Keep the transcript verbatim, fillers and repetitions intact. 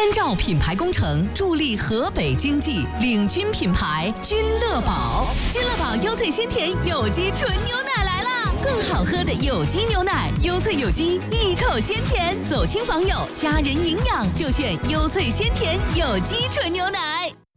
关照品牌工程，助力河北经济，领军品牌君乐宝。君乐宝优萃鲜甜有机纯牛奶来啦！更好喝的有机牛奶，优萃有机，一口鲜甜，走亲访友，家人营养就选优萃鲜甜有机纯牛奶。